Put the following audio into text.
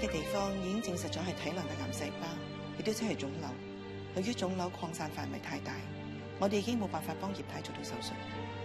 嘅地方已經證實咗係體內嘅癌細胞，亦都即係腫瘤。由於腫瘤擴散範圍太大，我哋已經冇辦法幫葉太做到手術。